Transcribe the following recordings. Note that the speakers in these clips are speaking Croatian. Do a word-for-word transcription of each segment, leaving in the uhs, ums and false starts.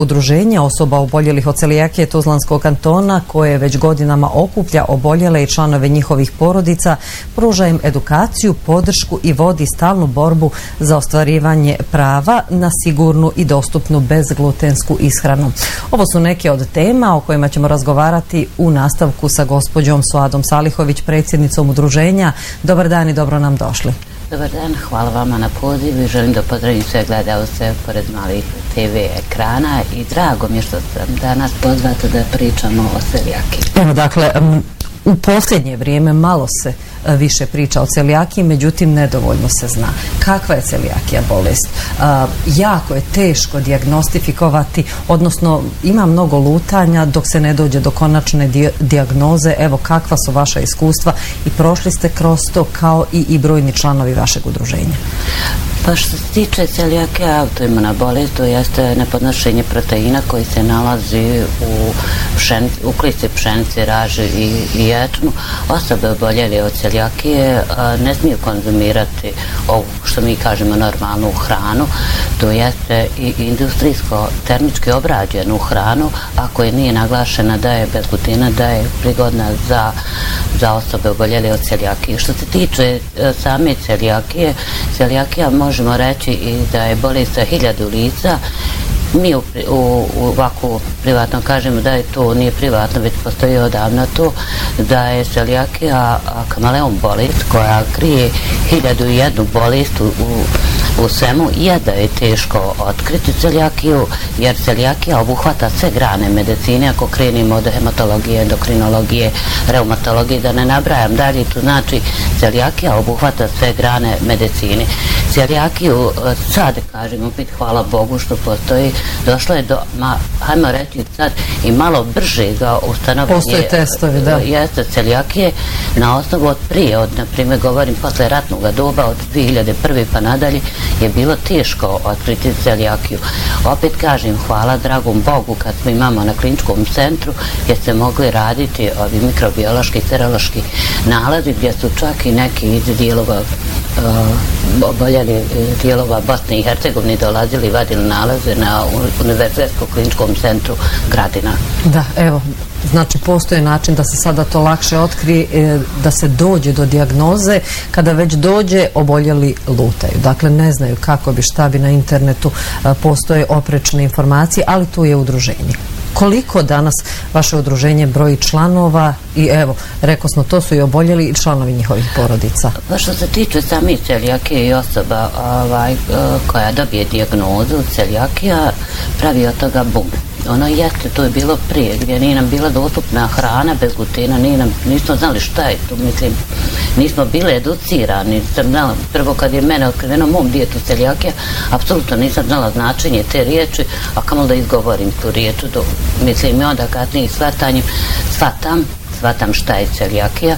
Udruženje osoba oboljelih od celijakije Tuzlanskog kantona, koje već godinama okuplja oboljele i članove njihovih porodica, pruža im edukaciju, podršku i vodi stalnu borbu za ostvarivanje prava na sigurnu i dostupnu bezglutensku ishranu. Ovo su neke od tema o kojima ćemo razgovarati u nastavku sa gospođom Suadom Salihović, predsjednicom udruženja. Dobar dan i dobro nam došli. Dobar dan, hvala vama na pozivu i želim da pozdravim sve gledalce pored malih te ve ekrana i drago mi je što sam danas pozvata da pričamo o celijakiji. Evo, dakle, u posljednje vrijeme malo se više priča o celijakiji, međutim nedovoljno se zna. Kakva je celijakija bolest? Jako je teško dijagnostifikovati, odnosno ima mnogo lutanja dok se ne dođe do konačne dijagnoze. Evo, kakva su vaša iskustva i prošli ste kroz to kao i, i brojni članovi vašeg udruženja? Pa što se tiče celijakije, autoimuna bolest, to jeste nepodnošenje proteina koji se nalazi u, pšenici, u klici pšenici, raži i, i ječmu. Osobe oboljeli od celijakije ne smiju konzumirati ovu, što mi kažemo, normalnu hranu, to jeste i industrijsko termički obrađenu hranu, ako je nije naglašena da je bez glutena, da je prigodna za, za osobe oboljeli od celijakije. Što se tiče same celijakije, celijakija možemo reći i da je bolest sa hiljadu lica. Mi u, u, u ovako privatno kažemo da je to nije privatno, već postoji odavno to, da je celijakija kameleon bolest koja krije hiljadu i jednu bolest u, u, u svemu, je da je teško otkriti celijakiju, jer celijakija obuhvata sve grane medicine, ako krenimo od hematologije, endokrinologije, reumatologije, da ne nabrajam dalje, to znači celijakija obuhvata sve grane medicine. Celijakiju sad, kažemo, opet hvala Bogu što postoji, došlo je do, ma, hajmo reći sad, i malo brže ga ustanovljenje. Postoje testovi, da. Jeste celijakije na osnovu od prije, od, na primjer, govorim, posle ratnog doba, od dvije hiljade prve pa nadalje, je bilo teško otkriti celijakiju. Opet kažem, hvala dragom Bogu kad smo imamo na kliničkom centru, gdje se mogli raditi ovi mikrobiološki i serološki nalazi, gdje su čak i neki iz dijelova uh, oboljeli dijelova Bosne i Hercegovine dolazili i vadili nalaze na Univerzitetskom kliničkom centru Gradina. Da, evo, znači postoji način da se sada to lakše otkrije, da se dođe do dijagnoze. Kada već dođe, oboljeli lutaju. Dakle, ne znaju kako bi, šta bi na internetu, postoje oprečne informacije, ali tu je udruženje. Koliko danas vaše udruženje broji članova i evo, rekao smo, to su i oboljeli i članovi njihovih porodica? Pa što se tiče sami celijakije i osoba ovaj, koja dobije dijagnozu celijakija, pravi od toga bum. Ono jeste, to je bilo prije, gdje nije nam bila dostupna hrana bez glutena, nije nam, nismo znali šta je to, mislim, nismo bili educirani, sam znala, prvo kad je mene otkriveno mom dijetu celijakija, apsolutno nisam znala značenje te riječi, a kamo da izgovorim tu riječu, do, mislim, i onda kasnije shvatanjem, shvatam, shvatam šta je celijakija.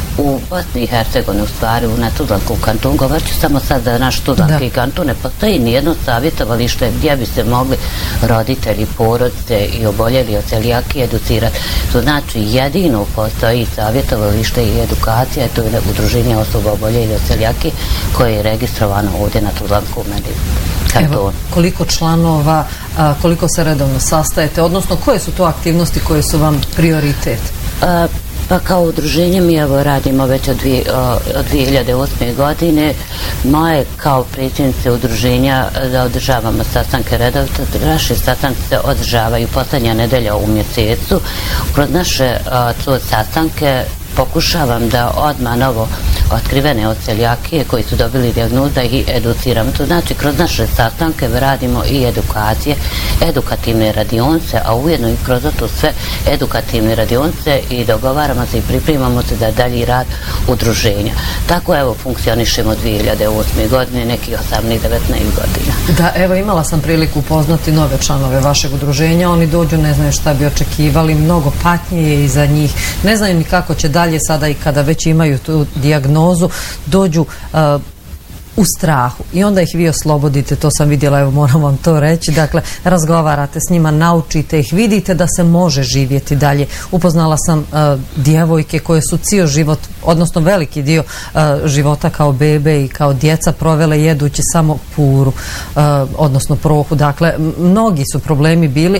U Bosni i Hercegovini, u stvari, na Tuzlanskom kantonu, govorit ću samo sad za naš Tuzlanski kanton, ne postoji nijedno savjetovalište gdje bi se mogli roditelji, porodice i oboljeli od celijakije educirati. To znači jedino postoji savjetovalište i edukacija, to je udruženje osoba oboljeli od celijakije koje je registrovano ovdje na Tuzlanskom kantonu. Evo, koliko članova, a, koliko se redovno sastajete, odnosno koje su to aktivnosti koje su vam prioritet? A, Pa kao udruženje mi evo radimo već od, dvije, od dvije hiljade osme godine. Moje kao predsjednice udruženja da održavamo sastanke redovito. Naše sastanke se održavaju posljednja nedelja u mjesecu. Kroz naše a, sastanke pokušavam da odmah novo otkrivene od celijakije koji su dobili dijagnozu da ih educiramo. To znači kroz naše sastanke radimo i edukacije, edukativne radionice, a ujedno i kroz to sve edukativne radionice i dogovaramo se i pripremamo se da dalji rad udruženja. Tako evo funkcionišemo dvije hiljade osme godine, neki osamnaest devetnaest godina. Da, evo imala sam priliku upoznati nove članove vašeg udruženja, oni dođu, ne znaju šta bi očekivali, mnogo patnje je iza njih, ne znaju ni kako će dalje sada i kada već imaju tu dijagnozu, dođu uh, u strahu i onda ih vi oslobodite, to sam vidjela, evo moram vam to reći, dakle razgovarate s njima, naučite ih, vidite da se može živjeti dalje. Upoznala sam uh, djevojke koje su cijel život, odnosno veliki dio uh, života kao bebe i kao djeca provele jedući samo puru, uh, odnosno prohu, dakle mnogi su problemi bili,